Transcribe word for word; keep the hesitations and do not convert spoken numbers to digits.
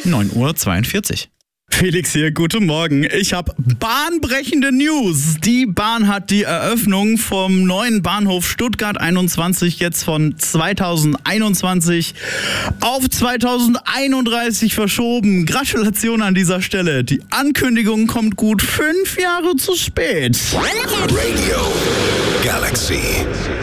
neun Uhr zweiundvierzig. Felix hier, guten Morgen. Ich habe bahnbrechende News. Die Bahn hat die Eröffnung vom neuen Bahnhof Stuttgart einundzwanzig jetzt von zweitausendeinundzwanzig auf zweitausendeinunddreißig verschoben. Gratulation an dieser Stelle. Die Ankündigung kommt gut fünf Jahre zu spät. Radio Galaxy.